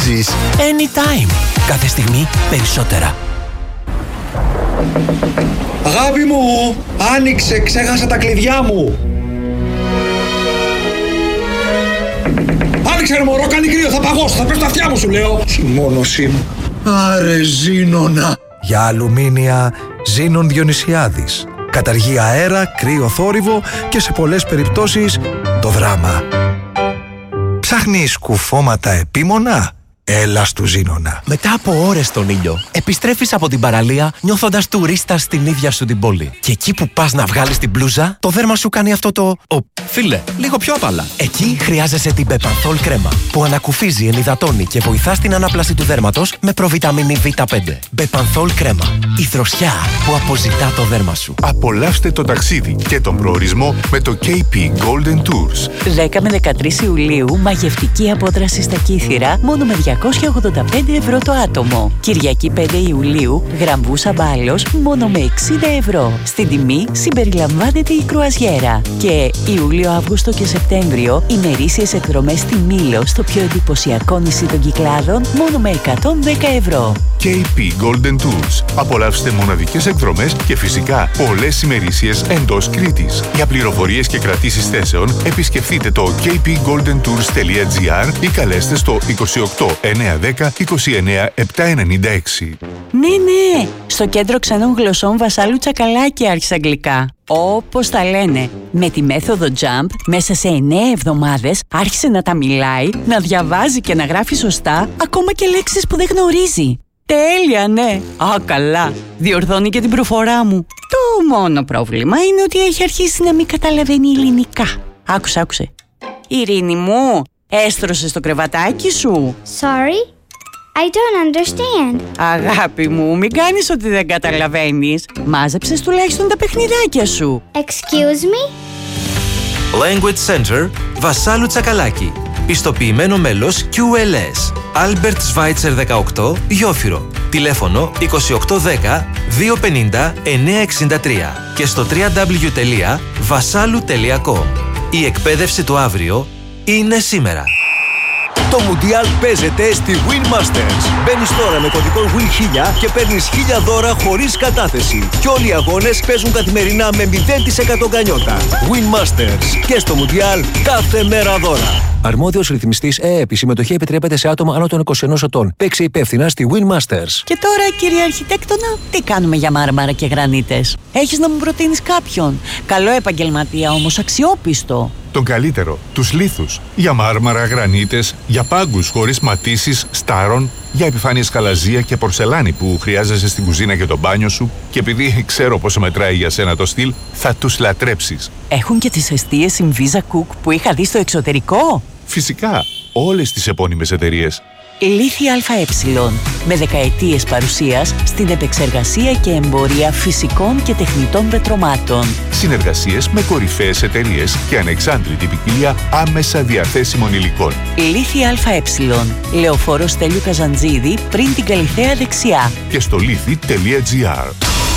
Easy Anytime. Κάθε στιγμή περισσότερα. Αγάπη μου, άνοιξε, ξέχασα τα κλειδιά μου. Άνοιξε ρε μωρό, κάνει κρύο, θα παγώσω, θα πέσω τα αυτιά μου σου λέω. Συμμόνωσή μου. Άρε Ζήνονα. Για αλουμίνια Ζήνων Διονυσιάδης. Καταργεί αέρα, κρύο, θόρυβο και σε πολλές περιπτώσεις το δράμα. Ψάχνεις κουφώματα επίμονα? Έλα στου Ζήνονα. Μετά από ώρες στον ήλιο, επιστρέφεις από την παραλία νιώθοντας τουρίστας στην ίδια σου την πόλη. Και εκεί που πας να βγάλεις την μπλούζα, το δέρμα σου κάνει αυτό το φίλε, λίγο πιο απαλά. Εκεί χρειάζεσαι την Μπεπανθόλ κρέμα, που ανακουφίζει, ενυδατώνει και βοηθά στην ανάπλαση του δέρματος με προβιταμίνη Β5. Μπεπανθόλ κρέμα. Η δροσιά που αποζητά το δέρμα σου. Απολαύστε το ταξίδι και τον προορισμό με το KP Golden Tours. 10 με 13 Ιουλίου, μαγευτική απόδραση στα Κύθυρα, μόνο με 285 ευρώ το άτομο. Κυριακή 5 Ιουλίου, Γραμβούσα Μπάλος, μόνο με 60 ευρώ. Στην τιμή συμπεριλαμβάνεται η κρουαζιέρα. Και Ιούλιο, Αύγουστο και Σεπτέμβριο, ημερήσιες εκδρομές στη Μήλο, στο πιο εντυπωσιακό νησί των Κυκλάδων, μόνο με 110 ευρώ. KP Golden Tours. Απολαύστε μοναδικές εκδρομές και φυσικά πολλές ημερήσιες εντός Κρήτης. Για πληροφορίες και κρατήσεις θέσεων, επισκεφτείτε το kpgoldentours.gr ή καλέστε στο 28 910 29 796. Ναι, στο Κέντρο Ξένων Γλωσσών Βασάλου Τσακαλάκη άρχισα αγγλικά. Όπως τα λένε. Με τη μέθοδο JUMP, μέσα σε 9 εβδομάδες άρχισε να τα μιλάει, να διαβάζει και να γράφει σωστά, ακόμα και λέξεις που δεν γνωρίζει. Τέλεια, ναι. Καλά. Διορθώνει και την προφορά μου. Το μόνο πρόβλημα είναι ότι έχει αρχίσει να μην καταλαβαίνει ελληνικά. Άκουσε. Ειρήνη μου, έστρωσες το κρεβατάκι σου? Sorry, I don't understand. Αγάπη μου, μην κάνεις ότι δεν καταλαβαίνεις. Μάζεψες τουλάχιστον τα παιχνιδάκια σου. Excuse me? Language Center Βασάλου Τσακαλάκη. Πιστοποιημένο μέλος QLS. Albert Schweitzer 18, Γιόφυρο. Τηλέφωνο 2810 250 963 και στο www.vasalu.com. Η εκπαίδευση του αύριο είναι σήμερα. Το Μουντιάλ παίζεται στη Win Masters. Μπαίνεις τώρα με κωδικό WIN1000 και παίρνεις 1000 δώρα χωρίς κατάθεση. Και όλοι οι αγώνες παίζουν καθημερινά με 0% γκανιότα. Win Masters. Και στο Μουντιάλ κάθε μέρα δώρα. Αρμόδιος ρυθμιστής ΕΕΠ. Η συμμετοχή επιτρέπεται σε άτομα άνω των 21 ετών. Παίξε υπεύθυνα στη Win Masters. Και τώρα, κύριε Αρχιτέκτονα, τι κάνουμε για μάρμαρα και γρανίτες? Έχεις να μου προτείνεις κάποιον? Καλό επαγγελματία όμως, αξιόπιστο. Τον καλύτερο, τους λίθους. Για μάρμαρα, γρανίτες, για πάγκους χωρίς ματίσεις, στάρων, για επιφάνειες χαλαζία και πορσελάνη που χρειάζεσαι στην κουζίνα και το μπάνιο σου, και επειδή ξέρω πόσο μετράει για σένα το στυλ, θα τους λατρέψεις. Έχουν και τις εστίες Inviza Cook που είχα δει στο εξωτερικό. Φυσικά, όλες τις επώνυμες εταιρείες. Λίθη ΑΕ, με δεκαετίες παρουσίας στην επεξεργασία και εμπορία φυσικών και τεχνητών πετρωμάτων. Συνεργασίες με κορυφαίες εταιρείες και ανεξάντλητη ποικιλία άμεσα διαθέσιμων υλικών. Λίθη ΑΕ, Λεωφόρος Στέλιου Καζαντζίδη, πριν την Καλιθέα δεξιά. Και στο λίθη.gr.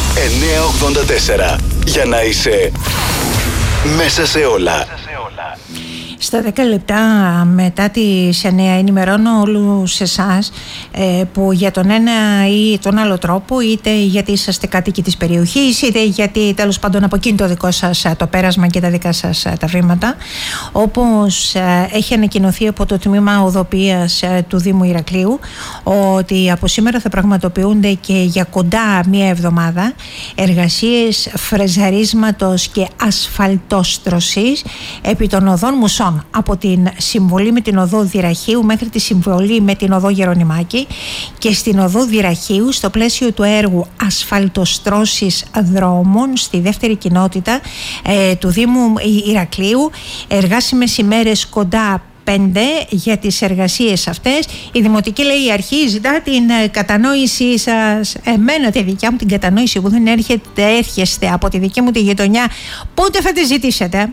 984. Για να είσαι μέσα σε όλα. Στα 10 λεπτά μετά τις 9 ενημερώνω όλους εσάς που για τον ένα ή τον άλλο τρόπο, είτε γιατί είσαστε κάτοικοι της περιοχής, είτε γιατί τέλος πάντων από εκείνη το δικό σας το πέρασμα και τα δικά σας τα βήματα, όπως έχει ανακοινωθεί από το τμήμα οδοποιίας του Δήμου Ηρακλείου, ότι από σήμερα θα πραγματοποιούνται και για κοντά μία εβδομάδα εργασίες φρεζαρίσματος και ασφαλτόστρωσης επί των οδών Μουσών, από την συμβολή με την οδό Δυραχείου μέχρι τη συμβολή με την οδό Γερονιμάκη, και στην οδό Δυραχείου στο πλαίσιο του έργου ασφαλτοστρώσεις δρόμων στη δεύτερη κοινότητα του Δήμου Ηρακλείου. Εργάσιμες ημέρες κοντά 5 για τις εργασίες αυτές. Η Δημοτική, λέει, αρχή ζητά την κατανόησή σας. Εμένα τη δικιά μου την κατανόηση που δεν έρχεστε από τη δική μου τη γειτονιά, πότε θα τη ζητήσετε?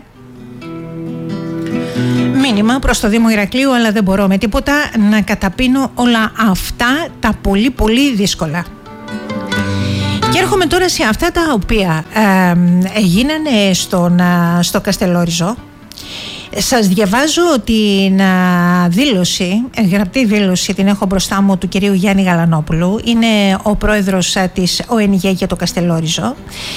Μήνυμα προς το Δήμο Ηρακλείου, αλλά δεν μπορώ με τίποτα να καταπίνω όλα αυτά τα πολύ πολύ δύσκολα. Και έρχομαι τώρα σε αυτά τα οποία γίνανε στο Καστελόριζο. Σας διαβάζω την δήλωση, γραπτή δήλωση, την έχω μπροστά μου, του κυρίου Γιάννη Γαλανόπουλου. Είναι ο πρόεδρος της ΟΕΝΓΕ για το Καστελόριζο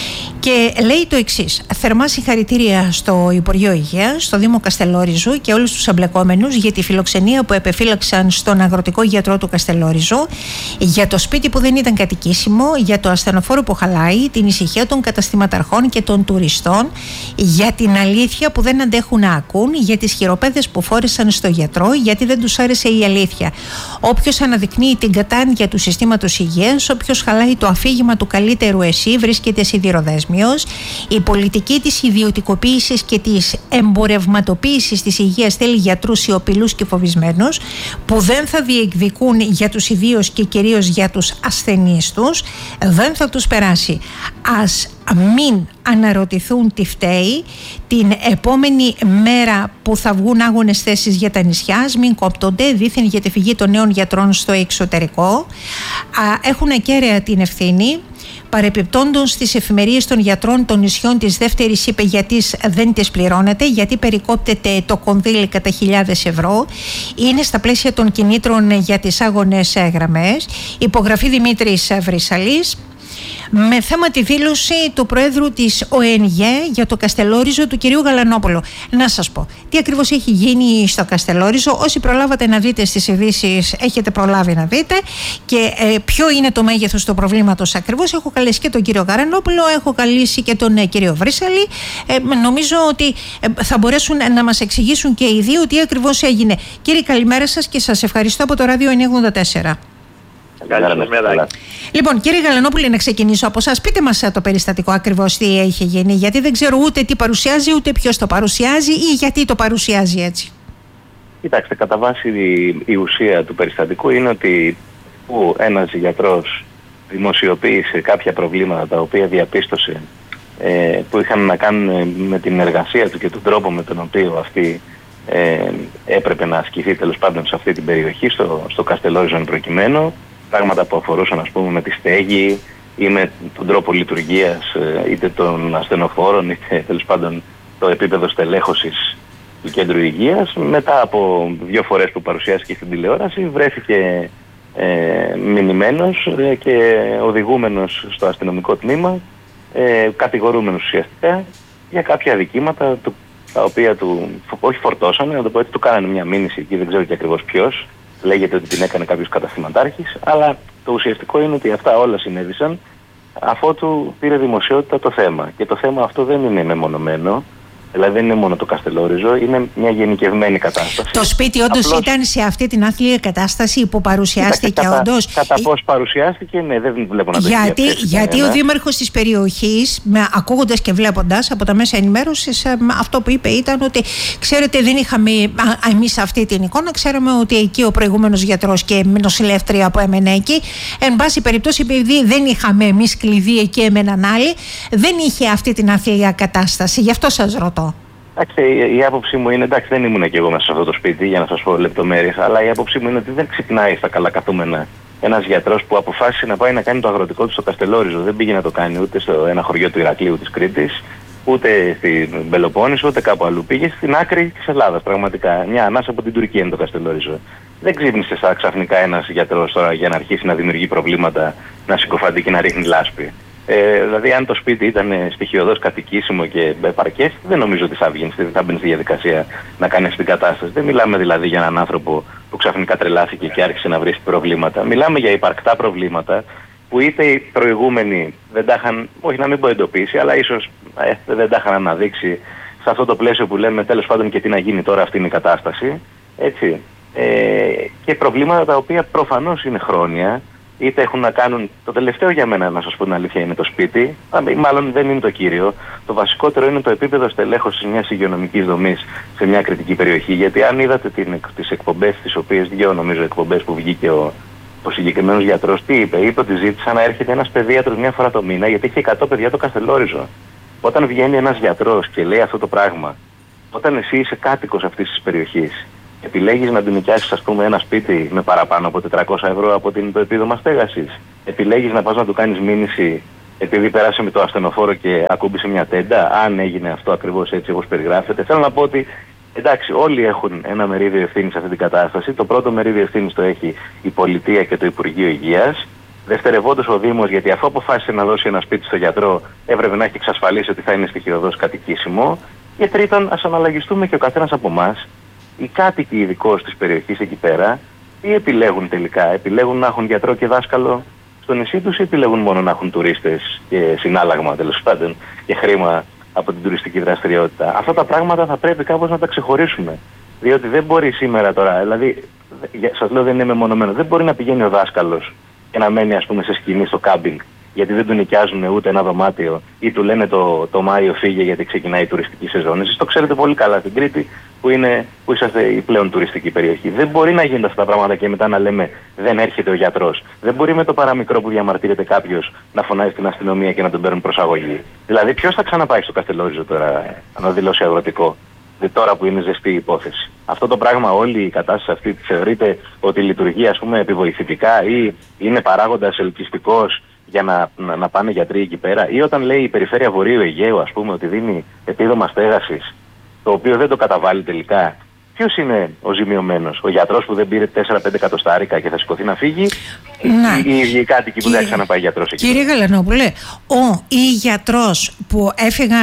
και λέει το εξής: θερμά συγχαρητήρια στο Υπουργείο Υγείας, στο Δήμο Καστελόριζου και όλους τους εμπλεκόμενους για τη φιλοξενία που επεφύλαξαν στον αγροτικό γιατρό του Καστελόριζου, για το σπίτι που δεν ήταν κατοικήσιμο, για το ασθενοφόρο που χαλάει, την ησυχία των καταστηματαρχών και των τουριστών, για την αλήθεια που δεν αντέχουν να ακούν, για τις χειροπέδες που φόρεσαν στο γιατρό γιατί δεν τους άρεσε η αλήθεια. Όποιος αναδεικνύει την κατάνοια του συστήματος υγείας, όποιος χαλάει το αφήγημα του καλύτερου εσύ, βρίσκεται σιδηροδέσμιος. Η πολιτική της ιδιωτικοποίησης και της εμπορευματοποίησης της υγείας θέλει γιατρούς σιωπηλούς και φοβισμένους που δεν θα διεκδικούν για τους ιδίους και κυρίως για τους ασθενείς τους. Δεν θα τους περάσει. Ας μην αναρωτηθούν τι φταίει την επόμενη μέρα που θα βγουν άγονες θέσεις για τα νησιά, μην κόπτονται δήθεν για τη φυγή των νέων γιατρών στο εξωτερικό. Έχουν ακέραια την ευθύνη. Παρεπιπτόντων στις εφημερίες των γιατρών των νησιών της δεύτερης είπε γιατί δεν τις πληρώνεται, γιατί περικόπτεται το κονδύλι κατά χιλιάδες ευρώ. Είναι στα πλαίσια των κινήτρων για τις άγονες γραμμές. Υπογραφή Δημήτρης Βρυσαλής. Με θέμα τη δήλωση του Προέδρου της ΟΕΝΓΕ για το Καστελόριζο, του κυρίου Γαλανόπουλου. Να σας πω τι ακριβώς έχει γίνει στο Καστελόριζο. Όσοι προλάβατε να δείτε στις ειδήσεις, έχετε προλάβει να δείτε και ποιο είναι το μέγεθος του προβλήματος ακριβώς. Έχω καλέσει και τον κύριο Γαλανόπουλο, έχω καλέσει και τον κύριο Βρύσαλη. Νομίζω ότι θα μπορέσουν να μας εξηγήσουν και οι δύο τι ακριβώς έγινε. Κύριε, καλημέρα σας και σας ευχαριστώ από το Ράδιο 984. Καλημέρα. Λοιπόν, κύριε Γαλανόπουλε, να ξεκινήσω από εσάς. Πείτε μας το περιστατικό ακριβώς τι έχει γίνει, γιατί δεν ξέρω ούτε τι παρουσιάζει, ούτε ποιος το παρουσιάζει ή γιατί το παρουσιάζει έτσι. Κοιτάξτε, κατά βάση η ουσία του περιστατικού είναι ότι ένας γιατρός δημοσιοποίησε κάποια προβλήματα τα οποία διαπίστωσε που είχαν να κάνουν με την εργασία του και τον τρόπο με τον οποίο αυτή έπρεπε να ασκηθεί τέλος πάντων σε αυτή την περιοχή, στο Καστελόριζο εν προκειμένου. Πράγματα που αφορούσαν, ας πούμε, με τη στέγη ή με τον τρόπο λειτουργίας είτε των ασθενοφόρων είτε τέλος πάντων το επίπεδο στελέχωσης του κέντρου υγείας. Μετά από 2 φορές που παρουσιάστηκε στην τηλεόραση βρέθηκε μηνυμένος και οδηγούμενος στο αστυνομικό τμήμα, κατηγορούμενος ουσιαστικά για κάποια αδικήματα τα οποία του όχι φορτώσανε, να το πω έτσι, του κάνανε μια μήνυση εκεί, δεν ξέρω και ακριβώς ποιος. Λέγεται ότι την έκανε κάποιος καταστηματάρχης, αλλά το ουσιαστικό είναι ότι αυτά όλα συνέβησαν αφότου πήρε δημοσιότητα το θέμα. Και το θέμα αυτό δεν είναι μεμονωμένο, δηλαδή δεν είναι μόνο το Καστελόριζο, είναι μια γενικευμένη κατάσταση. Το σπίτι όντως ήταν σε αυτή την άθλια κατάσταση που παρουσιάστηκε όντως. Κατά πώς παρουσιάστηκε, ναι, δεν βλέπω να το γιατί ο δήμαρχος της περιοχής, ακούγοντας και βλέποντας από τα μέσα ενημέρωσης, αυτό που είπε ήταν ότι, ξέρετε, δεν είχαμε εμείς αυτή την εικόνα, ξέραμε ότι εκεί ο προηγούμενος γιατρός και νοσηλεύτρια που έμενε εκεί, εν πάση περιπτώσει, επειδή δεν είχαμε εμείς κλειδί εκεί έμεναν άλλοι, δεν είχε αυτή την άθλια κατάσταση. Γι' αυτό σας ρωτώ. Εντάξει, η άποψή μου είναι, εντάξει, δεν ήμουν και εγώ μέσα σε αυτό το σπίτι για να σας πω λεπτομέρειες, αλλά η άποψή μου είναι ότι δεν ξυπνάει στα καλά καθούμενα ένας γιατρός που αποφάσισε να πάει να κάνει το αγροτικό του στο Καστελόριζο. Δεν πήγε να το κάνει ούτε στο ένα χωριό του Ηρακλείου της Κρήτης, ούτε στην Πελοπόννησο, ούτε κάπου αλλού. Πήγε στην άκρη της Ελλάδας, πραγματικά. Μια ανάσα από την Τουρκία είναι το Καστελόριζο. Δεν ξύπνησε ξαφνικά ένας γιατρός τώρα για να αρχίσει να δημιουργεί προβλήματα, να συκοφαντεί και να ρίχνει λάσπη. Δηλαδή, αν το σπίτι ήταν στοιχειωδώς κατοικήσιμο και επαρκές, δεν νομίζω ότι θα μπαίνει στη διαδικασία να κάνει αυτή την κατάσταση. Δεν μιλάμε δηλαδή για έναν άνθρωπο που ξαφνικά τρελάθηκε και άρχισε να βρει προβλήματα. Μιλάμε για υπαρκτά προβλήματα που είτε οι προηγούμενοι δεν τα είχαν, όχι να μην πω εντοπίσει, αλλά ίσως δεν τα είχαν αναδείξει σε αυτό το πλαίσιο που λέμε τέλος πάντων και τι να γίνει τώρα, αυτή είναι η κατάσταση. Έτσι. Και προβλήματα τα οποία προφανώς είναι χρόνια. Είτε έχουν να κάνουν, το τελευταίο για μένα να σας πω την αλήθεια είναι το σπίτι, μάλλον δεν είναι το κύριο. Το βασικότερο είναι το επίπεδο στελέχωσης μιας υγειονομικής δομής σε μια κριτική περιοχή. Γιατί αν είδατε τις εκπομπές, τις οποίες 2 νομίζω εκπομπές που βγήκε ο συγκεκριμένος γιατρός, τι είπε? Είπε ότι ζήτησαν να έρχεται ένας παιδίατρος 1 φορά το μήνα γιατί είχε 100 παιδιά το Καστελόριζο. Όταν βγαίνει ένας γιατρός και λέει αυτό το πράγμα, όταν εσύ είσαι κάτοικος αυτής της περιοχής, επιλέγεις να του νοικιάσεις, ας πούμε, ένα σπίτι με παραπάνω από 400 ευρώ από το επίδομα στέγασης. Επιλέγεις να πας να του κάνεις μήνυση επειδή πέρασε με το ασθενοφόρο και ακούμπησε μια τέντα. Αν έγινε αυτό ακριβώς έτσι όπως περιγράφεται, θέλω να πω ότι Εντάξει, όλοι έχουν ένα μερίδιο ευθύνης σε αυτή την κατάσταση. Το πρώτο μερίδιο ευθύνης το έχει η Πολιτεία και το Υπουργείο Υγείας. Δευτερευόντως ο Δήμος, γιατί αφού αποφάσισε να δώσει ένα σπίτι στο γιατρό, έπρεπε να έχει εξασφαλίσει ότι θα είναι στοιχειοδός κατοικήσιμο. Και τρίτον, ας αναλογιστούμε και ο καθένας από εμάς, οι κάτοικοι ειδικώς της περιοχής εκεί πέρα, τι επιλέγουν τελικά? Επιλέγουν να έχουν γιατρό και δάσκαλο στο νησί τους ή επιλέγουν μόνο να έχουν τουρίστες και συνάλλαγμα, τέλος πάντων, και χρήμα από την τουριστική δραστηριότητα? Αυτά τα πράγματα θα πρέπει κάπως να τα ξεχωρίσουμε. Διότι δεν μπορεί σήμερα τώρα, δηλαδή, σας λέω δεν είναι μεμονωμένο, δεν μπορεί να πηγαίνει ο δάσκαλος και να μένει, ας πούμε, σε σκηνή στο κάμπινγκ, γιατί δεν του νοικιάζουν ούτε ένα δωμάτιο ή του λένε το Μάιο φύγε γιατί ξεκινάει η τουριστική σεζόν. Εσείς το ξέρετε πολύ καλά στην Κρήτη που είσαστε η πλέον τουριστική περιοχή. Δεν μπορεί να γίνουν αυτά τα πράγματα και μετά να λέμε δεν έρχεται ο γιατρός. Δεν μπορεί με το παραμικρό που διαμαρτύρεται κάποιος να φωνάζει στην αστυνομία και να τον παίρνουν προσαγωγή. Δηλαδή ποιος θα ξαναπάει στο Καστελόριζο τώρα να δηλώσει αγροτικό? Τώρα που είναι ζεστή η υπόθεση. Αυτό το πράγμα, όλη η κατάσταση αυτή θεωρείται ότι λειτουργεί, ας πούμε, επιβοηθητικά ή είναι παράγοντας ελκυστικός για να πάνε γιατροί εκεί πέρα, ή όταν λέει η Περιφέρεια Βορείου Αιγαίου, ας πούμε, ότι δίνει επίδομα στέγασης, το οποίο δεν το καταβάλει τελικά. Ποιος είναι ο ζημιωμένος? Ο γιατρός που δεν πήρε 4-5 εκατοστάρικα και θα σηκωθεί να φύγει, ή οι κάτοικοι που δεν θα ξαναπάει γιατρός εκεί? Κύριε Γαλανόπουλε, ή γιατρός που έφυγε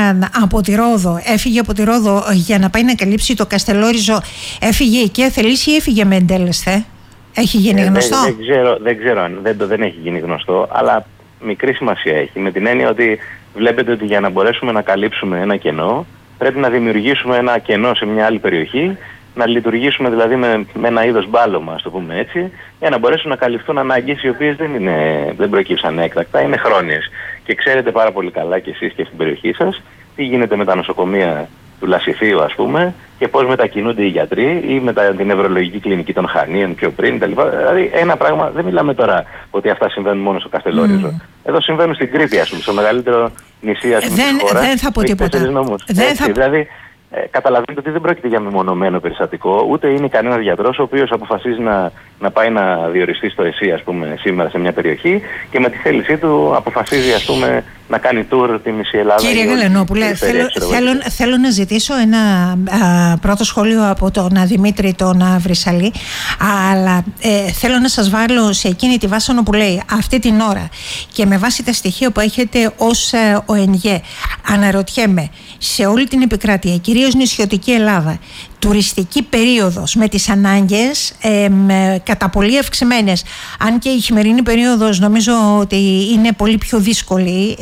από τη Ρόδο για να πάει να καλύψει το Καστελόριζο, έφυγε και θελήσει ή έφυγε με εντέλεσθε? Έχει γίνει γνωστό? Δεν ξέρω αν δεν έχει γίνει γνωστό, αλλά μικρή σημασία έχει. Με την έννοια ότι βλέπετε ότι για να μπορέσουμε να καλύψουμε ένα κενό, πρέπει να δημιουργήσουμε ένα κενό σε μια άλλη περιοχή, να λειτουργήσουμε δηλαδή με ένα είδος μπάλωμα, ας το πούμε έτσι, για να μπορέσουν να καλυφθούν ανάγκες οι οποίες δεν προκύψαν έκτακτα, είναι χρόνιες. Και ξέρετε πάρα πολύ καλά κι εσείς και στην περιοχή σας τι γίνεται με τα νοσοκομεία του Λασιθίου, ας πούμε, και πώς μετακινούνται οι γιατροί ή με την νευρολογική κλινική των Χανίων πιο πριν κτλ. Δηλαδή, ένα πράγμα, δεν μιλάμε τώρα ότι αυτά συμβαίνουν μόνο στο Καστελόριζο. Εδώ συμβαίνουν στην Κρήτη, ας πούμε, στο μεγαλύτερο νησί, ας πούμε, της χώρας. Δεν θα πω τίποτα. Δηλαδή, καταλαβαίνετε ότι δεν πρόκειται για μεμονωμένο περιστατικό, ούτε είναι κανένας γιατρός ο οποίος αποφασίζει να πάει να διοριστεί στο ΕΣΥ, ας πούμε, σήμερα σε μια περιοχή και με τη θέλησή του αποφασίζει, ας πούμε, να κάνει tour τη μισή Ελλάδα. Κύριε Γαλανόπουλε, θέλω να ζητήσω ένα πρώτο σχόλιο από τον Δημήτρη τον Βρυσαλή, αλλά θέλω να σας βάλω σε εκείνη τη βάσανο που λέει αυτή την ώρα και με βάση τα στοιχεία που έχετε ως ΟΕΝΓΕ, αναρωτιέμαι, σε όλη την επικράτεια, κυρίως νησιωτική Ελλάδα, τουριστική περίοδος με τις ανάγκες κατά πολύ αυξημένες, αν και η χειμερινή περίοδος νομίζω ότι είναι πολύ πιο δύσκολη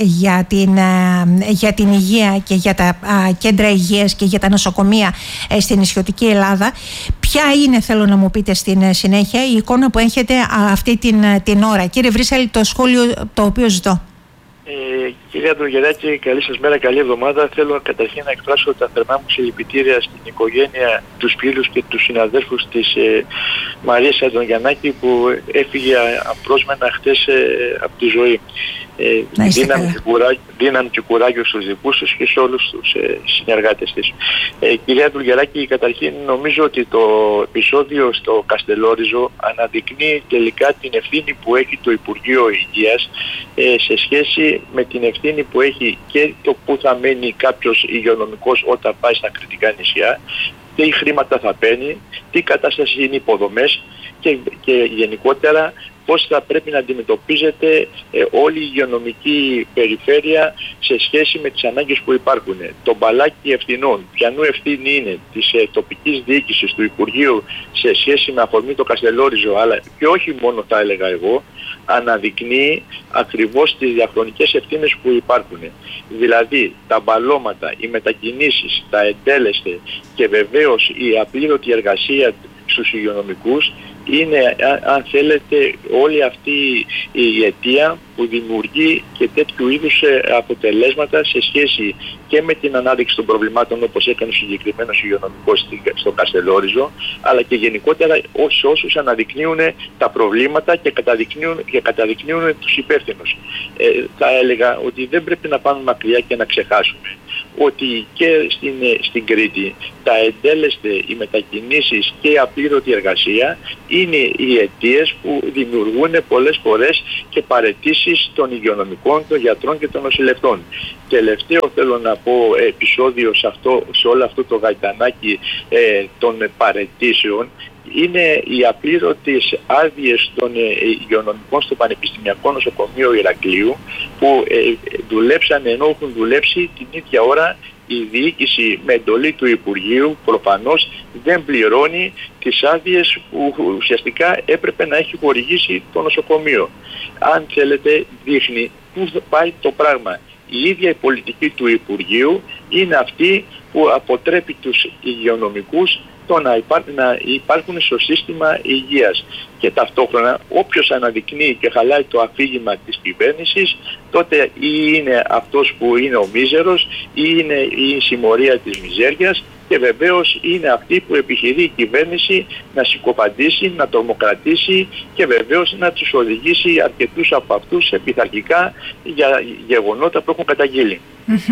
για την υγεία και για τα κέντρα υγείας και για τα νοσοκομεία στην νησιωτική Ελλάδα, ποια είναι, θέλω να μου πείτε στην συνέχεια, η εικόνα που έχετε αυτή την ώρα? Κύριε Βρύσαλη, το σχόλιο το οποίο ζητώ. Κυρία Αντρογεράκη, καλή σας μέρα, καλή εβδομάδα. Θέλω καταρχήν να εκφράσω τα θερμά μου συλληπιτήρια στην οικογένεια, τους φίλους και τους συναδέλφους της Μαρίας Αντρογιαννάκη που έφυγε απρόσμενα χτες από τη ζωή. Δύναμη και κουράγιο στους δικούς τους και σε όλους τους συνεργάτες της. Κυρία Αντρογεράκη, καταρχήν νομίζω ότι το επεισόδιο στο Καστελόριζο αναδεικνύει τελικά την ευθύνη που έχει το Υπουργείο Υγείας σε σχέση με την ευθύνη που έχει και το που θα μένει κάποιος υγειονομικός όταν πάει στα κριτικά νησιά, τι χρήματα θα παίρνει, τι κατάσταση είναι υποδομές και γενικότερα πώς θα πρέπει να αντιμετωπίζεται όλη η υγειονομική περιφέρεια σε σχέση με τις ανάγκες που υπάρχουν. Το μπαλάκι ευθυνών, ποιανού ευθύνη είναι της τοπικής διοίκησης του Υπουργείου σε σχέση με αφορμή το Καστελόριζο, αλλά και όχι μόνο θα έλεγα εγώ, αναδεικνύει ακριβώς τις διαχρονικές ευθύνες που υπάρχουν. Δηλαδή τα μπαλώματα, οι μετακινήσεις, τα εντέλεσθε και βεβαίως η απλήρωτη εργασία στους υγειονομικούς είναι, αν θέλετε, όλη αυτή η αιτία που δημιουργεί και τέτοιου είδους αποτελέσματα σε σχέση και με την ανάδειξη των προβλημάτων όπως έκανε ο συγκεκριμένος υγειονομικός στο Καστελόριζο, αλλά και γενικότερα όσους αναδεικνύουν τα προβλήματα και καταδεικνύουν τους υπεύθυνους. Θα έλεγα ότι δεν πρέπει να πάμε μακριά και να ξεχάσουμε ότι και στην Κρήτη τα εντέλεσθε, οι μετακινήσεις και η απλήρωτη εργασία είναι οι αιτίες που δημιουργούν πολλές φορές και παραιτήσεις των υγειονομικών, των γιατρών και των νοσηλευτών. Τελευταίο θέλω να πω επεισόδιο σε όλο αυτό το γαϊτανάκι των παραιτήσεων είναι οι απλήρωτες άδειες των υγειονομικών στο Πανεπιστημιακό Νοσοκομείο Ηρακλείου που δουλέψαν ενώ έχουν δουλέψει την ίδια ώρα. Η διοίκηση με εντολή του Υπουργείου προφανώς δεν πληρώνει τις άδειες που ουσιαστικά έπρεπε να έχει χορηγήσει το νοσοκομείο. Αν θέλετε, δείχνει πού πάει το πράγμα. Η ίδια η πολιτική του Υπουργείου είναι αυτή που αποτρέπει τους υγειονομικούς να υπάρχουν στο σύστημα υγείας. Και ταυτόχρονα όποιος αναδεικνύει και χαλάει το αφήγημα της κυβέρνησης, τότε ή είναι αυτός που είναι ο μίζερος ή είναι η συμμορία της μιζέριας, και βεβαίως είναι αυτή που επιχειρεί η κυβέρνηση να συκοφαντήσει, να τρομοκρατήσει και βεβαίως να τους οδηγήσει αρκετούς από αυτούς σε πειθαρχικά για γεγονότα που έχουν καταγγείλει.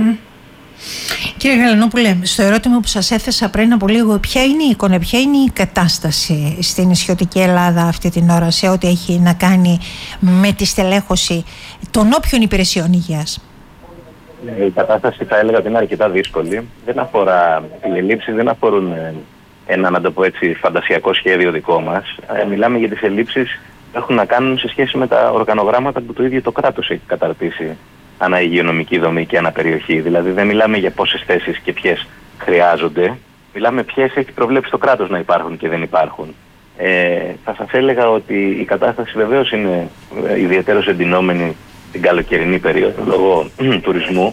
Κύριε Γαλανόπουλε, στο ερώτημα που σας έθεσα πριν από λίγο, ποια είναι η εικόνα, ποια είναι η κατάσταση στην νησιωτική Ελλάδα αυτή την ώρα σε ό,τι έχει να κάνει με τη στελέχωση των όποιων υπηρεσιών υγείας? Η κατάσταση θα έλεγα ότι είναι αρκετά δύσκολη. Δεν αφορά, οι ελλείψεις δεν αφορούν ένα, να το πω έτσι, φαντασιακό σχέδιο δικό μας. Μιλάμε για τις ελλείψεις που έχουν να κάνουν σε σχέση με τα οργανογράμματα που το ίδιο το κράτος έχει καταρτήσει ανά υγειονομική δομή και ανά περιοχή. Δηλαδή δεν μιλάμε για πόσες θέσεις και ποιες χρειάζονται. Μιλάμε ποιες έχει προβλέψει το κράτος να υπάρχουν και δεν υπάρχουν. Θα σας έλεγα ότι η κατάσταση βεβαίως είναι ιδιαίτερως εντυνόμενη την καλοκαιρινή περίοδο λόγω τουρισμού,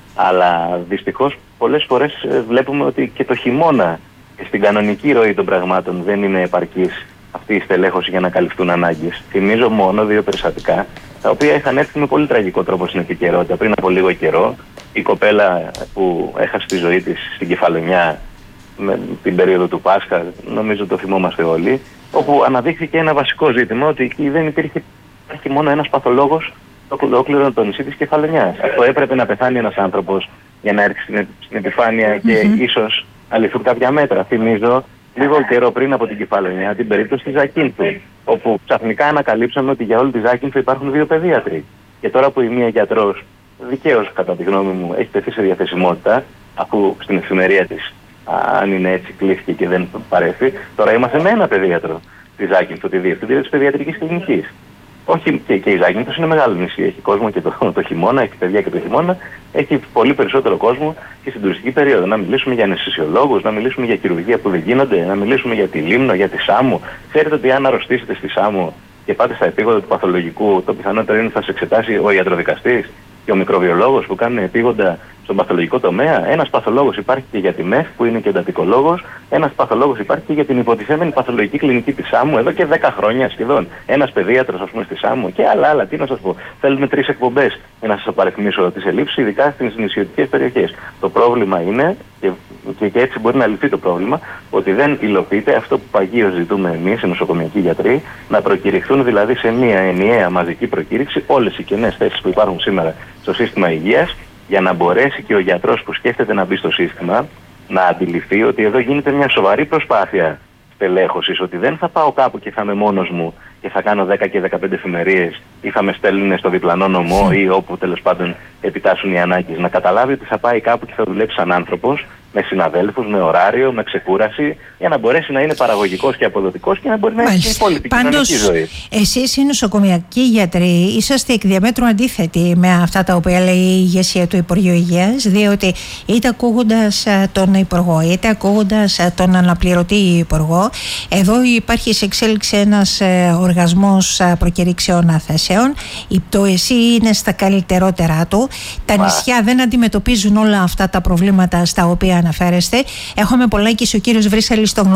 αλλά δυστυχώς πολλές φορές βλέπουμε ότι και το χειμώνα και στην κανονική ροή των πραγμάτων δεν είναι επαρκής αυτή η στελέχωση για να καλυφθούν ανάγκες. Θυμίζω μόνο 2 περιστατικά, τα οποία είχαν έρθει με πολύ τραγικό τρόπο στην επικαιρότητα. Πριν από λίγο καιρό, η κοπέλα που έχασε τη ζωή της στην Κεφαλονιά με την περίοδο του Πάσχα, νομίζω το θυμόμαστε όλοι, όπου αναδείχθηκε ένα βασικό ζήτημα, ότι εκεί δεν υπάρχει μόνο ένας παθολόγος το ολόκληρο το νησί της Κεφαλονιάς. Αυτό έπρεπε να πεθάνει ένας άνθρωπος για να έρθει στην επιφάνεια και ίσως να ληφθούν κάποια μέτρα. Θυμίζω λίγο καιρό πριν από την Κεφαλονιά την περίπτωση της Ζακίνθου, όπου ξαφνικά ανακαλύψαμε ότι για όλη τη Ζάκυνθο υπάρχουν 2 παιδίατροι. Και τώρα που η μία γιατρός, δικαίως κατά τη γνώμη μου, έχει τεθεί σε διαθεσιμότητα, αφού στην εφημερία της, αν είναι έτσι, κλείθηκε και δεν παρέφει, τώρα είμαστε με ένα παιδίατρο τη Ζάκυνθο, τη διευθυντήρια της παιδιατρικής κλινικής. Όχι, και η Ζάκυνθος είναι μεγάλο νησί. Έχει κόσμο και το χειμώνα, έχει παιδιά και το χειμώνα. Έχει πολύ περισσότερο κόσμο και στην τουριστική περίοδο. Να μιλήσουμε για αναισθησιολόγους, να μιλήσουμε για χειρουργία που δεν γίνονται, να μιλήσουμε για τη Λίμνο, για τη Σάμο. Ξέρετε ότι αν αρρωστήσετε στη Σάμο και πάτε στα επίγοντα του παθολογικού, το πιθανότερο είναι ότι θα σε εξετάσει ο ιατροδικαστής και ο μικροβιολόγος που κάνουν επίγοντα στον παθολογικό τομέα. Ένας παθολόγος υπάρχει και για τη ΜΕΘ, που είναι και εντατικολόγος. Ένας παθολόγος υπάρχει και για την υποτιθέμενη παθολογική κλινική της Σάμου εδώ και 10 χρόνια σχεδόν. Ένας παιδίατρος, ας πούμε, στη Σάμου και άλλα. Τι να σας πω. Θέλουμε 3 εκπομπές για να σας απαριθμίσω τις ελλείψεις, ειδικά στις νησιωτικές περιοχές. Το πρόβλημα είναι, και έτσι μπορεί να λυθεί το πρόβλημα, ότι δεν υλοποιείται αυτό που παγίως ζητούμε εμείς, οι νοσοκομιακοί γιατροί, να προκηρυχθούν δηλαδή σε μια ενιαία μαζική προκήρυξη όλες οι κενές θέσεις που υπάρχουν σήμερα στο σύστημα υγείας, για να μπορέσει και ο γιατρός που σκέφτεται να μπει στο σύστημα να αντιληφθεί ότι εδώ γίνεται μια σοβαρή προσπάθεια στελέχωσης, ότι δεν θα πάω κάπου και θα είμαι μόνος μου και θα κάνω 10 και 15 εφημερίες ή θα με στέλνουν στο διπλανό νομό ή όπου τέλος πάντων επιτάσσουν οι ανάγκες. Να καταλάβει ότι θα πάει κάπου και θα δουλέψει σαν άνθρωπος, με συναδέλφους, με ωράριο, με ξεκούραση, για να μπορέσει να είναι παραγωγικός και αποδοτικός και να μπορεί να έχει υπόλοιπη κοινωνική ζωή. Εσείς οι νοσοκομιακοί γιατροί είσαστε εκ διαμέτρου αντίθετοι με αυτά τα οποία λέει η ηγεσία του Υπουργείου Υγείας, διότι είτε ακούγοντας τον Υπουργό, είτε ακούγοντας τον αναπληρωτή Υπουργό, εδώ υπάρχει σε εξέλιξη ένας οργασμός προκηρύξεων θέσεων. Το ΕΣΥ είναι στα καλύτερότερά του. Τα νησιά δεν αντιμετωπίζουν όλα αυτά τα προβλήματα στα οποία αναφέρεστε. Έχουμε Πολάκης, ο κύριος Βρύσαλης το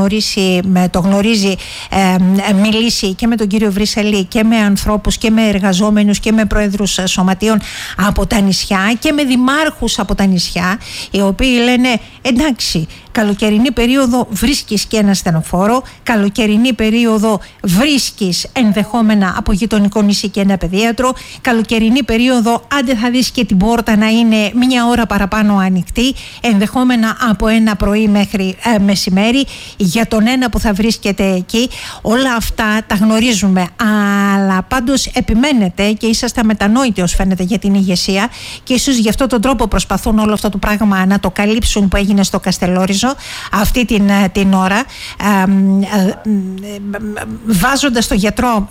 γνωρίζει, μιλήσει και με τον κύριο Βρύσαλη και με ανθρώπους και με εργαζόμενους και με πρόεδρους σωματείων από τα νησιά και με δημάρχους από τα νησιά, οι οποίοι λένε εντάξει, καλοκαιρινή περίοδο βρίσκεις και ένα στενοφόρο, καλοκαιρινή περίοδο βρίσκεις ενδεχόμενα από γειτονικό νησί και ένα παιδίατρο, καλοκαιρινή περίοδο άντε θα δεις και την πόρτα να είναι μια ώρα παραπάνω ανοιχτή, ενδεχόμενα από ένα πρωί μέχρι μεσημέρι για τον ένα που θα βρίσκεται εκεί. Όλα αυτά τα γνωρίζουμε, αλλά πάντως επιμένετε και είσαστε αμετανόητοι ως φαίνεται για την ηγεσία και ίσως γι' αυτό τον τρόπο προσπαθούν όλο αυτό το πράγμα να το καλύψουν που έγινε στο Καστελόριζο αυτή την ώρα, βάζοντας το γιατρό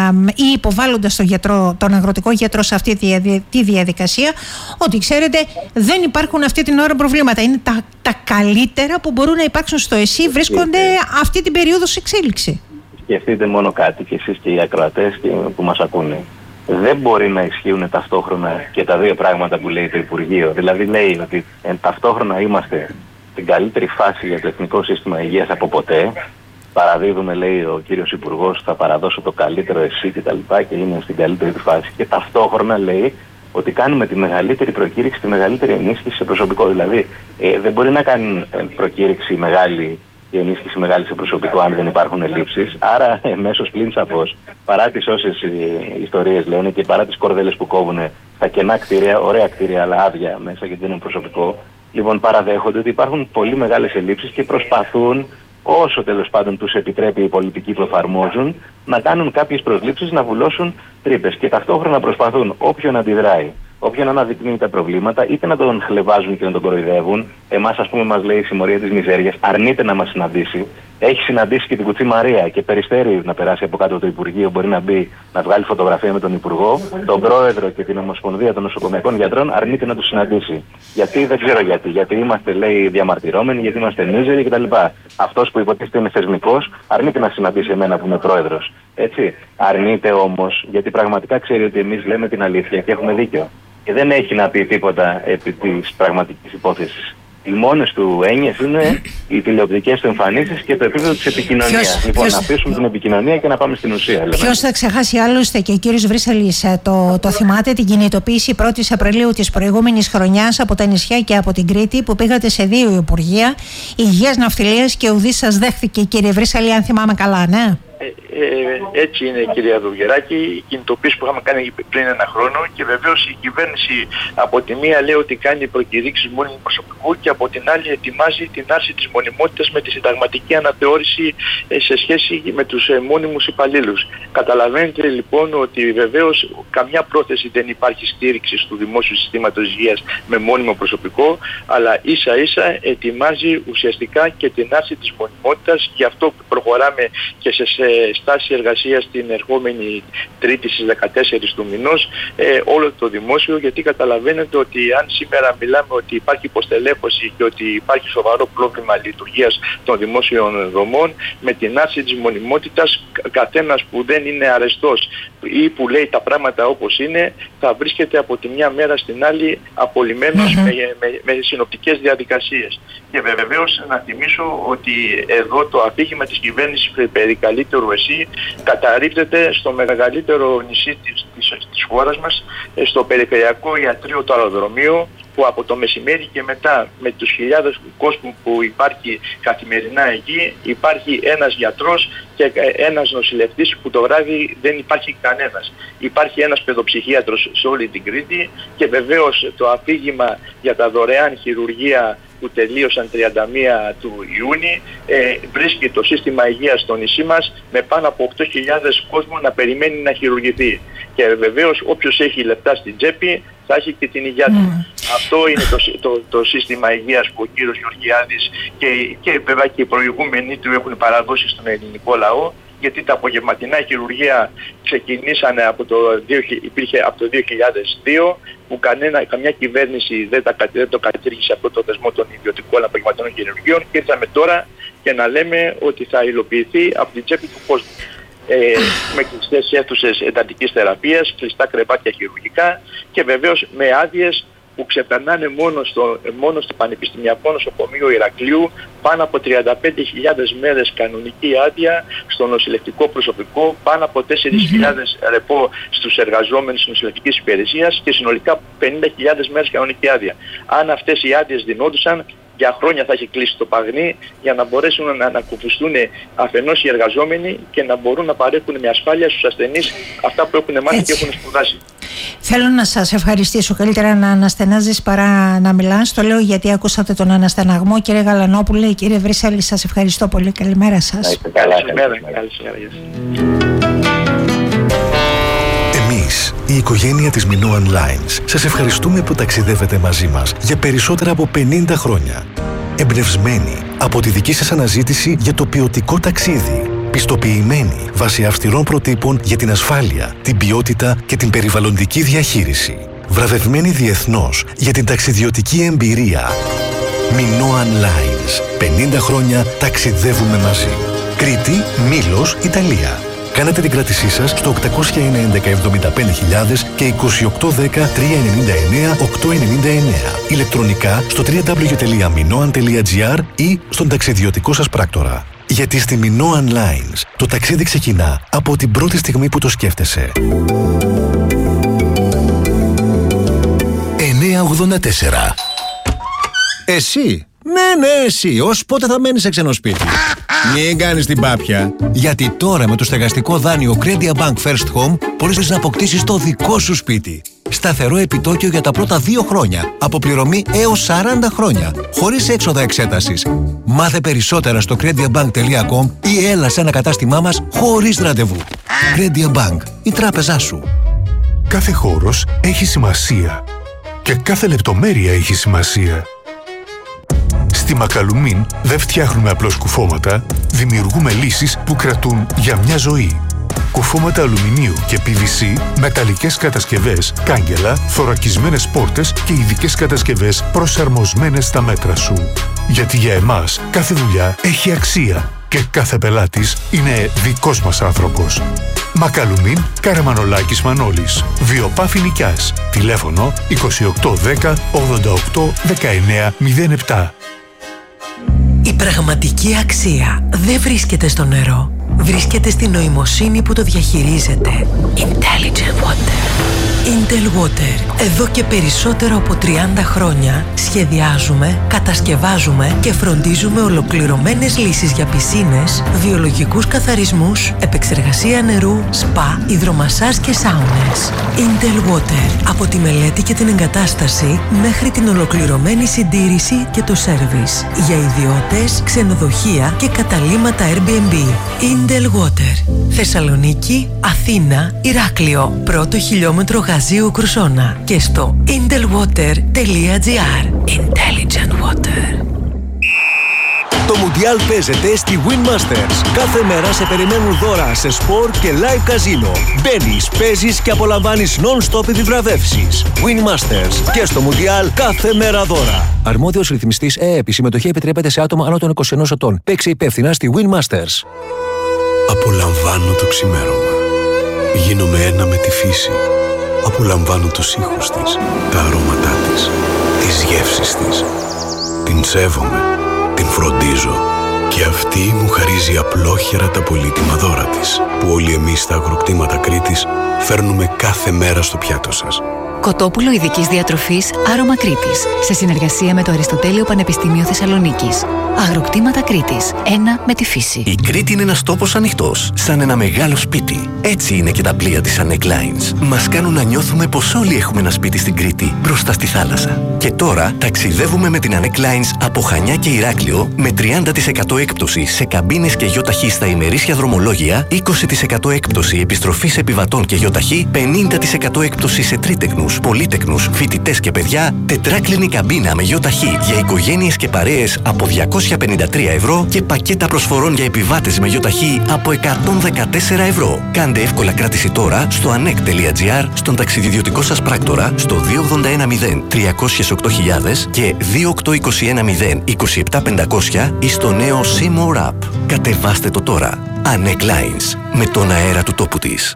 ή υποβάλλοντας τον αγροτικό γιατρό σε αυτή τη διαδικασία, ότι ξέρετε δεν υπάρχουν αυτή την ώρα προβλήματα, είναι τα καλύτερα που μπορούν να υπάρξουν στο ΕΣΥ, βρίσκονται αυτή την περίοδο σε εξέλιξη. Σκεφτείτε μόνο κάτι και εσείς και οι ακροατές που μας ακούνε. Δεν μπορεί να ισχύουν ταυτόχρονα και τα δύο πράγματα που λέει το Υπουργείο. Δηλαδή λέει ότι ταυτόχρονα είμαστε στην καλύτερη φάση για το Εθνικό Σύστημα Υγείας από ποτέ. Παραδίδουμε, λέει ο κύριος Υπουργός, θα παραδώσω το καλύτερο ΕΣΥ κτλ. Και είναι στην καλύτερη φάση. Και ταυτόχρονα λέει ότι κάνουμε τη μεγαλύτερη προκήρυξη, τη μεγαλύτερη ενίσχυση σε προσωπικό. Δηλαδή δεν μπορεί να κάνει προκήρυξη μεγάλη η ενίσχυση μεγάλη σε προσωπικό αν δεν υπάρχουν ελλείψεις. Άρα, εμέσως πλην σαφώς, παρά τις όσες ιστορίες λένε και παρά τις κορδέλες που κόβουν στα κενά κτίρια, ωραία κτίρια, αλλά άδεια μέσα γιατί δεν είναι προσωπικό, λοιπόν, παραδέχονται ότι υπάρχουν πολύ μεγάλες ελλείψεις και προσπαθούν, όσο τέλος πάντων τους επιτρέπει η πολιτική που εφαρμόζουν, να κάνουν κάποιες προσλήψεις, να βουλώσουν τρύπες. Και ταυτόχρονα προσπαθούν όποιον αντιδράει, όποιον αναδεικνύει τα προβλήματα, είτε να τον χλεβάζουν και να τον κοροϊδεύουν. Εμάς, ας πούμε, μας λέει η συμμορία της μιζέριας, αρνείται να μας συναντήσει. Έχει συναντήσει και την Κουτσή Μαρία και περιστέρει να περάσει από κάτω το Υπουργείο. Μπορεί να μπει να βγάλει φωτογραφία με τον Υπουργό. Τον Πρόεδρο και την Ομοσπονδία των Νοσοκομειακών Γιατρών αρνείται να του συναντήσει. Γιατί, δεν ξέρω γιατί. Γιατί είμαστε, λέει, διαμαρτυρόμενοι, γιατί είμαστε μίζεροι κτλ. Αυτός που υποτίθεται είναι θεσμικός αρνείται να συναντήσει εμένα που είμαι πρόεδρος. Έτσι. Αρνείται όμως γιατί πραγματικά ξέρει ότι εμείς λέμε την αλήθεια και έχουμε δίκιο. Και δεν έχει να πει τίποτα επί της πραγματικής υπόθεσης. Οι μόνες του έννοιες είναι οι τηλεοπτικές του εμφανίσεις και το επίπεδο της επικοινωνίας. Λοιπόν, να αφήσουμε την επικοινωνία και να πάμε στην ουσία. Ποιος θα ξεχάσει άλλωστε, και ο κύριος Βρύσαλης το θυμάται, την κινητοποίηση 1η Απριλίου της προηγούμενης χρονιάς από τα νησιά και από την Κρήτη, που πήγατε σε 2 υπουργεία, Υγείας, Ναυτιλίας και ουδής σας δέχθηκε, κύριε Βρύσαλη, αν θυμάμαι καλά, ναι? Έτσι είναι, κυρία Δουγεράκη, η κινητοποίηση που είχαμε κάνει πριν 1 χρόνο, και βεβαίως η κυβέρνηση από τη μία λέει ότι κάνει προκηρύξεις μόνιμου προσωπικού και από την άλλη ετοιμάζει την άρση της μονιμότητας με τη συνταγματική αναθεώρηση σε σχέση με τους μόνιμους υπαλλήλους. Καταλαβαίνετε λοιπόν ότι βεβαίως καμιά πρόθεση δεν υπάρχει στήριξη του δημόσιου συστήματος υγείας με μόνιμο προσωπικό, αλλά ίσα ίσα ετοιμάζει ουσιαστικά και την άρση της μονιμότητας. Γι' αυτό προχωράμε και σε στάση εργασίας την ερχόμενη Τρίτη στις 14 του μηνός όλο το δημόσιο, γιατί καταλαβαίνετε ότι αν σήμερα μιλάμε ότι υπάρχει υποστελέχωση και ότι υπάρχει σοβαρό πρόβλημα λειτουργίας των δημόσιων δομών, με την άρση της μονιμότητας καθένας που δεν είναι αρεστός ή που λέει τα πράγματα όπως είναι θα βρίσκεται από τη μια μέρα στην άλλη απολυμμένος με συνοπτικές διαδικασίες. Και βεβαίως να θυμίσω ότι εδώ το αφήγημα της κυβέρνησης περί καλύτερου ΕΣΥ καταρρίπτεται στο μεγαλύτερο νησί της χώρας μας, στο περιφερειακό ιατρείο το αεροδρομίο, που από το μεσημέρι και μετά με τους χιλιάδες κόσμου που υπάρχει καθημερινά εκεί, υπάρχει ένας γιατρός και ένας νοσηλευτής που το βράδυ δεν υπάρχει κανένας. Υπάρχει ένας παιδοψυχίατρος σε όλη την Κρήτη και βεβαίως το αφήγημα για τα δωρεάν χειρουργία που τελείωσαν 31 του Ιούνιου βρίσκει το σύστημα υγείας στο νησί μας με πάνω από 8.000 κόσμο να περιμένει να χειρουργηθεί. Και βεβαίως όποιος έχει λεφτά στην τσέπη θα έχει και την υγεία του. Αυτό είναι το σύστημα υγείας που ο κύριος Γεωργιάδης και βέβαια και οι προηγούμενοι του έχουν παραδώσει στον ελληνικό λαό, γιατί τα απογευματινά χειρουργία ξεκινήσανε από το 2002, που καμιά κυβέρνηση δεν το κατήργησε αυτό το δεσμό των ιδιωτικών απογευματινών χειρουργείων, και ήρθαμε τώρα και να λέμε ότι θα υλοποιηθεί από την τσέπη του κόσμου. Με κλειστές αίθουσες εντατικής θεραπείας, κλειστά κρεβάτια χειρουργικά και βεβαίως με άδειες που ξεπερνάνε μόνο στο Πανεπιστημιακό Νοσοκομείο Ηρακλείου πάνω από 35.000 μέρες κανονική άδεια στο νοσηλευτικό προσωπικό, πάνω από 4.000 ρεπό στους εργαζόμενους νοσηλευτικής υπηρεσίας και συνολικά 50.000 μέρες κανονική άδεια. Αν αυτές οι άδειες δινόντουσαν, για χρόνια θα έχει κλείσει το παγνί, για να μπορέσουν να ανακουφιστούν αφενός οι εργαζόμενοι και να μπορούν να παρέχουν με ασφάλεια στους ασθενείς αυτά που έχουν μάθει και έχουν σπουδάσει. Θέλω να σας ευχαριστήσω. Καλύτερα να αναστενάζεις παρά να μιλάς. Το λέω γιατί ακούσατε τον αναστεναγμό. Κύριε Γαλανόπουλε, κύριε Βρυσέλη, σας ευχαριστώ πολύ. Καλημέρα σας. Καλημέρα. Εμείς, η οικογένεια της Minoan Lines, σας ευχαριστούμε που ταξιδεύετε μαζί μας για περισσότερα από 50 χρόνια. Εμπνευσμένοι από τη δική σας αναζήτηση για το ποιοτικό ταξίδι. Πιστοποιημένοι βάσει αυστηρών προτύπων για την ασφάλεια, την ποιότητα και την περιβαλλοντική διαχείριση. Βραβευμένοι διεθνώς για την ταξιδιωτική εμπειρία. Minoan Lines. 50 χρόνια ταξιδεύουμε μαζί. Κρήτη, Μήλος, Ιταλία. Κάνετε την κράτησή σας στο 800-11-75.000 και 2810-399-899. Ηλεκτρονικά στο www.minoan.gr ή στον ταξιδιωτικό σας πράκτορα. Γιατί στη Minoan Lines το ταξίδι ξεκινά από την πρώτη στιγμή που το σκέφτεσαι. 984. Εσύ? Ναι, εσύ. Ως πότε θα μένεις σε ξένο σπίτι? Μην κάνεις την πάπια. Γιατί τώρα με το στεγαστικό δάνειο Credit Bank First Home μπορείς να αποκτήσεις το δικό σου σπίτι. Σταθερό επιτόκιο για τα πρώτα 2 χρόνια. Αποπληρωμή έως 40 χρόνια. Χωρίς έξοδα εξέτασης. Μάθε περισσότερα στο crediabank.com ή έλα σε ένα κατάστημά μας χωρίς ραντεβού. Credit Bank. Η τράπεζά σου. Κάθε χώρος έχει σημασία. Και κάθε λεπτομέρεια έχει σημασία. Στη Μακαλουμίν δεν φτιάχνουμε απλώς κουφώματα, δημιουργούμε λύσεις που κρατούν για μια ζωή. Κουφώματα αλουμινίου και PVC, μεταλλικές κατασκευές, κάγκελα, θωρακισμένες πόρτες και ειδικές κατασκευές προσαρμοσμένες στα μέτρα σου. Γιατί για εμάς κάθε δουλειά έχει αξία και κάθε πελάτης είναι δικός μας άνθρωπος. Μακαλουμίν, Καραμανολάκης Μανώλης. Βιοπάφη Νικιάς. Τηλέφωνο 2810 88 19 07. Η πραγματική αξία δεν βρίσκεται στο νερό. Βρίσκεται στην νοημοσύνη που το διαχειρίζεται. Intelligent Water. Intel Water. Εδώ και περισσότερο από 30 χρόνια σχεδιάζουμε, κατασκευάζουμε και φροντίζουμε ολοκληρωμένες λύσεις για πισίνες, βιολογικούς καθαρισμούς, επεξεργασία νερού, σπα, υδρομασάζ και σάουνες. Intel Water. Από τη μελέτη και την εγκατάσταση μέχρι την ολοκληρωμένη συντήρηση και το σέρβις. Για ιδιώτες, ξενοδοχεία και καταλύματα Airbnb. Intel Water. Θεσσαλονίκη, Αθήνα, Ηράκλειο. Πρώτο χιλιόμετρο Γαζίου Κρουσόνα. Και στο intelwater.gr. Intelligent Water. Το Μουντιάλ παίζεται στη Win Masters. Κάθε μέρα σε περιμένουν δώρα σε σπορ και live καζίνο. Μπαίνεις, παίζεις και απολαμβάνεις non-stop επιβραβεύσεις. Win Masters. Και στο Μουντιάλ κάθε μέρα δώρα. Αρμόδιος ρυθμιστής ΕΕΠ. Η συμμετοχή επιτρέπεται σε άτομα άνω των 21 ετών. Παίξε υπεύθυνα στη Win Masters. Απολαμβάνω το ξημέρωμα. Γίνομαι ένα με τη φύση. Απολαμβάνω τους ήχους της, τα αρώματά της, τις γεύσεις της. Την σέβομαι, την φροντίζω και αυτή μου χαρίζει απλόχερα τα πολύτιμα δώρα της, που όλοι εμείς στα αγροκτήματα Κρήτης φέρνουμε κάθε μέρα στο πιάτο σας. Κοτόπουλο ειδικής διατροφής Άρωμα Κρήτης, σε συνεργασία με το Αριστοτέλειο Πανεπιστήμιο Θεσσαλονίκης. Αγροκτήματα Κρήτης. Ένα με τη φύση. Η Κρήτη είναι ένας τόπος ανοιχτός, σαν ένα μεγάλο σπίτι. Έτσι είναι και τα πλοία της Anek Lines. Μας κάνουν να νιώθουμε πως όλοι έχουμε ένα σπίτι στην Κρήτη, μπροστά στη θάλασσα. Και τώρα ταξιδεύουμε με την Anek Lines από Χανιά και Ηράκλειο με 30% έκπτωση σε καμπίνες και γιοταχή στα ημερήσια δρομολόγια, 20% έκπτωση επιστροφής επιβατών και γιοταχή, 50% έκπτωση σε τρίτεκνους, πολύτεκνους, φοιτητές και παιδιά, τετράκλινη καμπίνα με γιοταχή για οικογένειες και παρέες από 253 ευρώ και πακέτα προσφορών για επιβάτες με γιοταχή από 114 ευρώ. Κάντε εύκολα κράτηση τώρα στο anek.gr, στον ταξιδιωτικό σας πράκτορα, στο 2810 308.000 και 28210 27500 ή στο νέο Seymour App. Κατεβάστε το τώρα. Anek Lines. Με τον αέρα του τόπου της.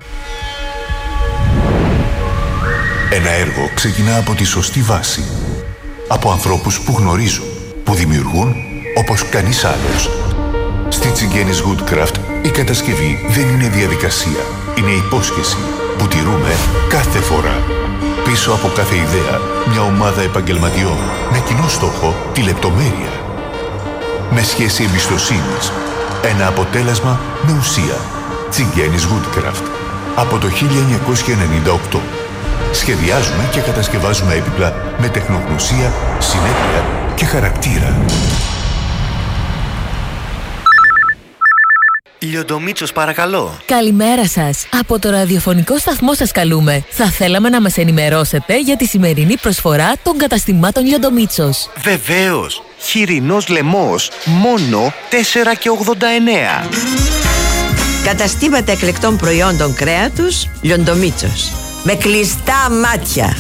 Ένα έργο ξεκινά από τη σωστή βάση. Από ανθρώπους που γνωρίζουν, που δημιουργούν όπως κανείς άλλος. Στη Τσιγκένης Woodcraft η κατασκευή δεν είναι διαδικασία. Είναι υπόσχεση που τηρούμε κάθε φορά. Πίσω από κάθε ιδέα, μια ομάδα επαγγελματιών με κοινό στόχο τη λεπτομέρεια. Με σχέση εμπιστοσύνης, ένα αποτέλεσμα με ουσία. Τσιγκένης Woodcraft. Από το 1998. Σχεδιάζουμε και κατασκευάζουμε έπιπλα με τεχνογνωσία, συνέπεια και χαρακτήρα. Λιοντομίτσος, παρακαλώ. Καλημέρα σας. Από το ραδιοφωνικό σταθμό σας καλούμε. Θα θέλαμε να μας ενημερώσετε για τη σημερινή προσφορά των καταστημάτων Λιοντομίτσος. Βεβαίως. Χοιρινός λαιμός, μόνο 4,89. Καταστήματα εκλεκτών προϊόντων κρέατος Λιοντομίτσος. Με κλειστά μάτια.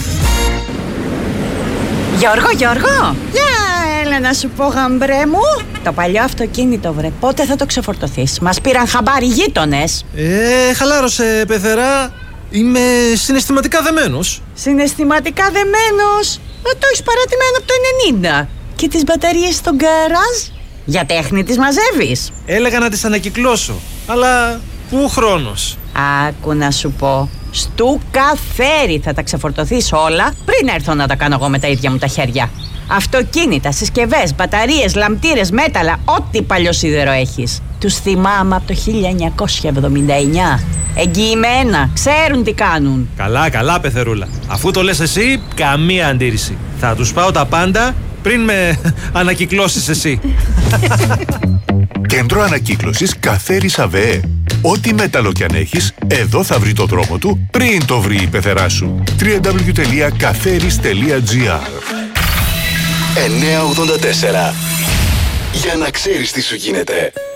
Γιώργο! Έλα να σου πω, γαμπρέ μου. Το παλιό αυτοκίνητο, βρε. Πότε θα το ξεφορτωθείς? Μας πήραν χαμπάρι γείτονες. Χαλάρωσε, πεθερά. Είμαι συναισθηματικά δεμένος. Συναισθηματικά δεμένος? Το έχεις παρατημένο από το 90. Και τις μπαταρίες στο γκαράζ? Για τέχνη τις μαζεύεις? Έλεγα να τις ανακυκλώσω, αλλά πού χρόνος? Άκου να σου πω. Στου καφέρι θα τα ξεφορτωθείς όλα πριν έρθω να τα κάνω εγώ με τα ίδια μου τα χέρια. Αυτοκίνητα, συσκευές, μπαταρίες, λαμπτήρες, μέταλλα, ό,τι παλιό σίδερο έχεις. Τους θυμάμαι από το 1979. Εγγυημένα, ξέρουν τι κάνουν. Καλά, πεθερούλα. Αφού το λες εσύ, καμία αντίρρηση. Θα τους πάω τα πάντα πριν με ανακυκλώσεις εσύ. Κέντρο ανακύκλωσης Καφέρης ΑΒΕ. Ό,τι μέταλλο κι αν έχεις, εδώ θα βρει το δρόμο του πριν το βρει η πεθερά σου. www.kaferis.gr 984. Για να ξέρεις τι σου γίνεται.